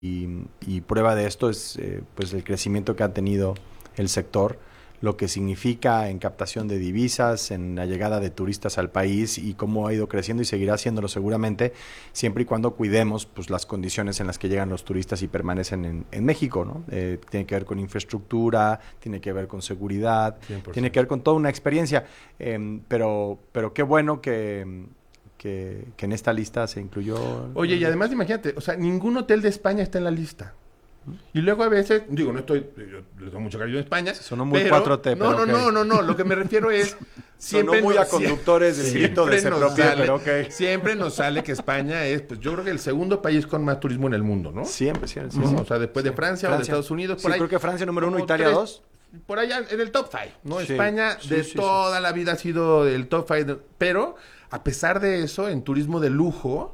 y prueba de esto es pues el crecimiento que ha tenido el sector, lo que significa en captación de divisas, en la llegada de turistas al país y cómo ha ido creciendo y seguirá haciéndolo seguramente, siempre y cuando cuidemos pues las condiciones en las que llegan los turistas y permanecen en México, ¿no? Tiene que ver con infraestructura, tiene que ver con seguridad, 100%. Tiene que ver con toda una experiencia, pero qué bueno que en esta lista se incluyó. Oye, y además imagínate, o sea, ningún hotel de España está en la lista. Y luego a veces, digo, yo le doy mucho cariño a España. Sonó muy 4T, no, pero no, lo que me refiero es... Sonó muy a conductores de grito de ese propio, pero ok. Siempre nos sale que España es, pues yo creo que el segundo país con más turismo en el mundo, ¿no? Siempre. O sea, después de Francia o de Estados Unidos, por ahí. Creo que Francia número 1, Italia 2. Por allá en el top 5, ¿no? Sí, España toda la vida ha sido el top 5, pero a pesar de eso, en turismo de lujo,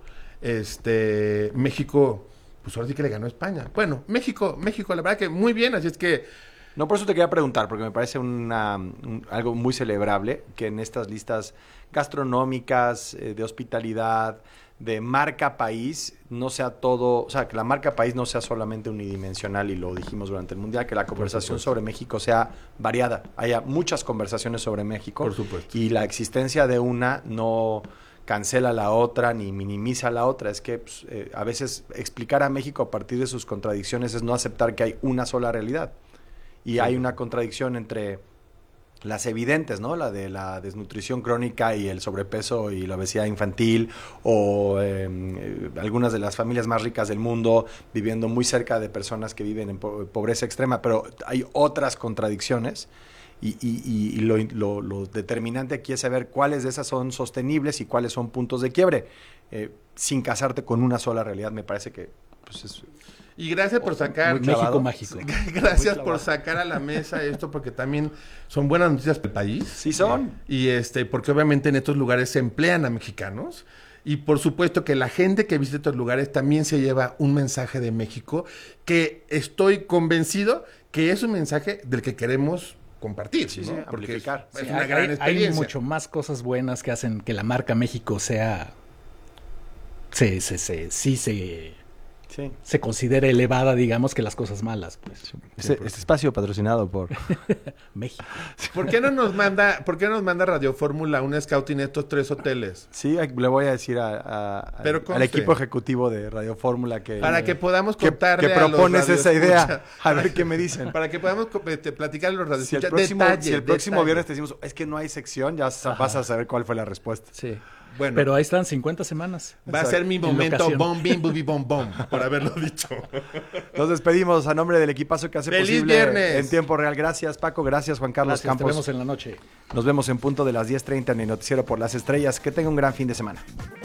México... pues ahora sí que le ganó a España. Bueno, México, la verdad que muy bien, así es que... No, por eso te quería preguntar, porque me parece algo muy celebrable que en estas listas gastronómicas, de hospitalidad, de marca país, no sea todo... O sea, que la marca país no sea solamente unidimensional, y lo dijimos durante el Mundial, que la conversación sobre México sea variada. Haya muchas conversaciones sobre México. Por supuesto. Y la existencia de una no... cancela la otra ni minimiza la otra. Es que pues, a veces explicar a México a partir de sus contradicciones es no aceptar que hay una sola realidad. Y hay una contradicción entre las evidentes, ¿no? La de la desnutrición crónica y el sobrepeso y la obesidad infantil, o algunas de las familias más ricas del mundo viviendo muy cerca de personas que viven en pobreza extrema, pero hay otras contradicciones. Y lo determinante aquí es saber cuáles de esas son sostenibles y cuáles son puntos de quiebre, sin casarte con una sola realidad. Me parece que pues es... Y gracias por sacar... México mágico. Gracias por sacar a la mesa esto, porque también son buenas noticias para el país. Sí son. Y porque obviamente en estos lugares se emplean a mexicanos. Y por supuesto que la gente que visita estos lugares también se lleva un mensaje de México, que estoy convencido que es un mensaje del que queremos... compartir, sí, ¿no? sí, porque amplificar. es una gran experiencia. Hay mucho más cosas buenas que hacen que la marca México sea... se considere elevada, digamos, que las cosas malas, pues. Este espacio patrocinado por México. ¿Por qué no nos manda Radio Fórmula un scouting estos 3 hoteles? Sí, le voy a decir al equipo ejecutivo de Radio Fórmula que... Para que podamos contarle que propones esa idea. A ver qué me dicen. Para que podamos platicar los radioescuchas. Si el próximo viernes te decimos, es que no hay sección, ya vas a saber cuál fue la respuesta. Sí. Bueno, pero ahí están 50 semanas. Va a ser mi momento bom, bim, bubi, bom, bom, por haberlo dicho. Nos despedimos a nombre del equipazo que hace ¡Feliz posible viernes! En tiempo real. Gracias, Paco. Gracias, Juan Carlos Gracias, Campos. Nos vemos en la noche. Nos vemos en punto de las 10:30 en el Noticiero por las Estrellas. Que tenga un gran fin de semana.